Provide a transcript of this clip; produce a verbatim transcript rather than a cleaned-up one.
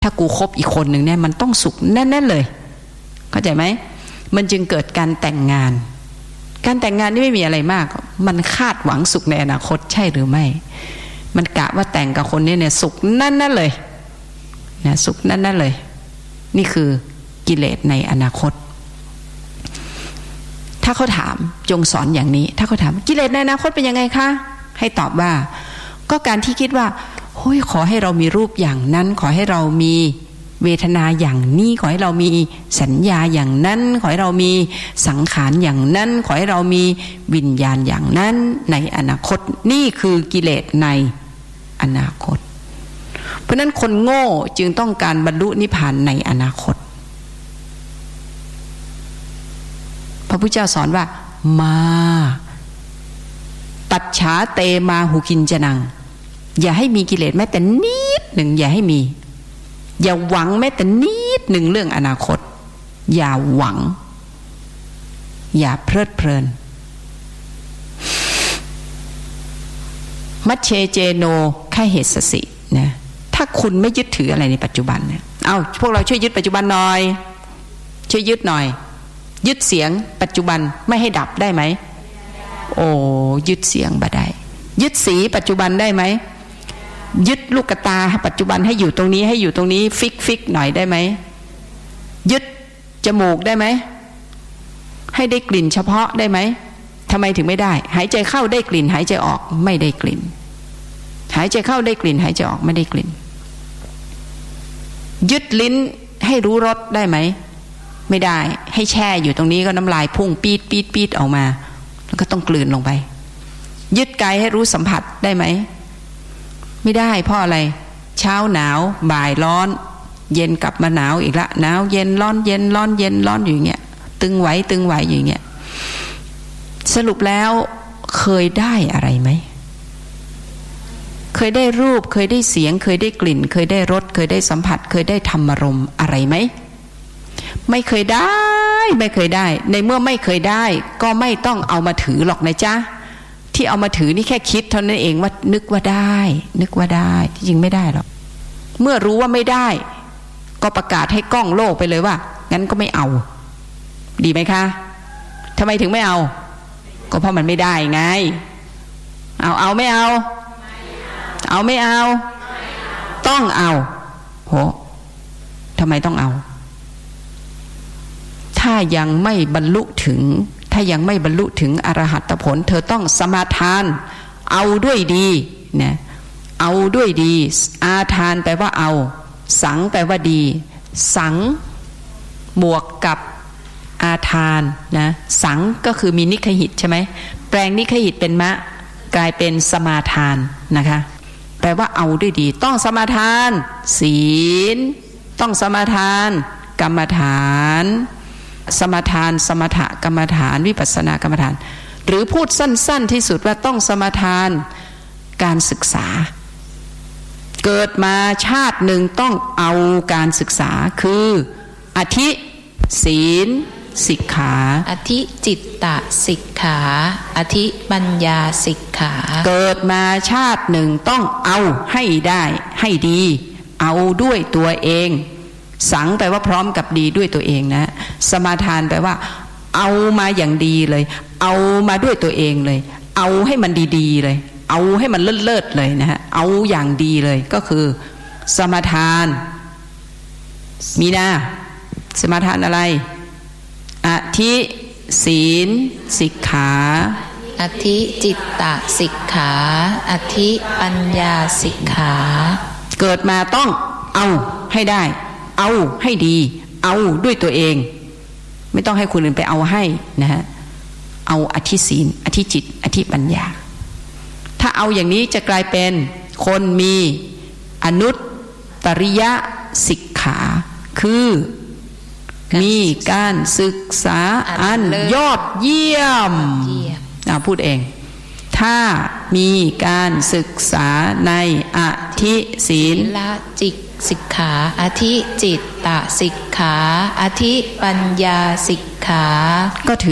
ถ้ากูคบอีกคนหนึ่งเนี่ยมันต้องสุขแน่ๆเลยเข้าใจไหมมันจึงเกิดการแต่งงานการแต่งงานนี่ไม่มีอะไรมากมันคาดหวังสุขในอนาคตใช่หรือไม่มันกะว่าแต่งกับคนนี้เนี่ยสุขนั่นนั่นเลยนะสุขนั่นนั่นเลยนี่คือกิเลสในอนาคตถ้าเขาถามจงสอนอย่างนี้ถ้าเขาถามกิเลสในอนาคตเป็นยังไงคะให้ตอบว่าก็การที่คิดว่าโอ้ยขอให้เรามีรูปอย่างนั้นขอให้เรามีเวทนาอย่างนี้ขอให้เรามีสัญญาอย่างนั้นขอให้เรามีสังขารอย่างนั้นขอให้เรามีวิญญาณอย่างนั้นในอนาคตนี่คือกิเลสในอนาคตเพราะนั้นคนโง่จึงต้องการบรรลุนิพพานในอนาคตพระพุทธเจ้าสอนว่ามาตัดฉาเตมาหุกินจนังอย่าให้มีกิเลสแม้แต่นิดหนึ่งอย่าให้มีอย่าหวังแม้แต่นิดหนึ่งเรื่องอนาคตอย่าหวังอย่าเพลิดเพลินมัชเชเจโนแค่เหตุสินะถ้าคุณไม่ยึดถืออะไรในปัจจุบันเนี่ยเอาพวกเราช่วยยึดปัจจุบันหน่อยช่วยยึดหน่อยยึดเสียงปัจจุบันไม่ให้ดับได้ไหมโอ้ยึดเสียงบ่ได้ยึดสีปัจจุบันได้ไหมยึดลูกตาปัจจุบันให้อยู่ตรงนี้ให้อยู่ตรงนี้ฟิกฟิกหน่อยได้ไหมยึดจมูกได้ไหมให้ได้กลิ่นเฉพาะได้ไหมทำไมถึงไม่ได้หายใจเข้าได้กลิ่นหายใจออกไม่ได้กลิ่นหายใจเข้าได้กลิ่นหายใจออกไม่ได้กลิ่นยึดลิ้นให้รู้รสได้ไหมไม่ได้ให้แช่อยู่ตรงนี้ก็น้ำลายพุ่งปี๊ดปี๊ดปี๊ดออกมาแล้วก็ต้องกลืนลงไปยึดกายให้รู้สัมผัสได้ไหมไม่ได้เพราะอะไรเช้าหนาวบ่ายร้อนเย็นกลับมาหนาวอีกละหนาวเย็นร้อนเย็นร้อนเย็นร้อนอยู่อย่างเงี้ยตึงไหวตึงไหวอย่างเงี้ยสรุปแล้วเคยได้อะไรไหมเคยได้รูปเคยได้เสียงเคยได้กลิ่นเคยได้รสเคยได้สัมผัสเคยได้ธรรมารมณ์อะไรไหมไม่เคยได้ไม่เคยได้ในเมื่อไม่เคยได้ก็ไม่ต้องเอามาถือหรอกนะจ๊ะที่เอามาถือนี่แค่คิดเท่านั้นเองว่านึกว่าได้นึกว่าได้ที่จริงไม่ได้หรอกเมื่อรู้ว่าไม่ได้ก็ประกาศให้กล้องโลกไปเลยว่างั้นก็ไม่เอาดีไหมคะทำไมถึงไม่เอาก็เพราะมันไม่ได้ไงเอาเอาไม่เอาเอาไม่เอาต้องเอาโหทำไมต้องเอาถ้ายังไม่บรรลุถึงถ้ายังไม่บรรลุถึงอรหัตผลเธอต้องสมาทานเอาด้วยดีเนี่ยเอาด้วยดีอาทานแปลว่าเอาสังแปลว่าดีสังบวกกับอาทานนะสังก็คือมีนิคหิตใช่ไหมแปลงนิคหิตเป็นมะกลายเป็นสมาทานนะคะแปลว่าเอาด้วยดีต้องสมาทานศีลต้องสมาทานกรรมฐานสมทานสมถกรรมฐานวิปัสสนากรรมฐานหรือพูดสั้นๆที่สุดว่าต้องสมทานการศึกษาเกิดมาชาติหนึ่งต้องเอาการศึกษาคืออธิศีลสิกขาอธิจิตตสิกขาอธิปัญญาสิกขาเกิดมาชาติหนึ่งต้องเอาให้ได้ให้ดีเอาด้วยตัวเองสังแปลว่าพร้อมกับดีด้วยตัวเองนะสมาทานแปลว่าเอามาอย่างดีเลยเอามาด้วยตัวเองเลยเอาให้มันดีๆเลยเอาให้มันเลิศๆเลยนะฮะเอาอย่างดีเลยก็คือสมาทานมีนะสมาทานอะไรอธิศีลสิกขาอธิจิตตสิกขาอธิปัญญาสิกขาเกิดมาต้องเอาให้ได้เอาให้ดีเอาด้วยตัวเองไม่ต้องให้คนอื่นไปเอาให้นะฮะเอาอธิศีลอธิจิตอธิปัญญาถ้าเอาอย่างนี้จะกลายเป็นคนมีอนุตตริยสิกขาคือมีการศึกษาอันยอดเยี่ยมอ่าพูดเองถ้ามีการศึกษาในอธิศีลละจิตสิกขาอธิจิตตสิกขาอธิปัญญาสิกขาก็ถือ